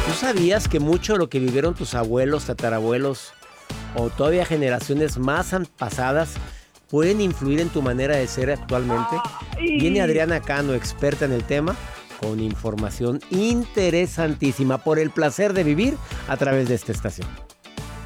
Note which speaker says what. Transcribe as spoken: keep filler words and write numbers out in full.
Speaker 1: ¿Tú sabías que mucho de lo que vivieron tus abuelos, tatarabuelos o todavía generaciones más an- pasadas pueden influir en tu manera de ser actualmente? Viene
Speaker 2: Ay.
Speaker 1: Adriana Cano, experta en el tema, con información interesantísima por el placer de vivir a través de esta estación.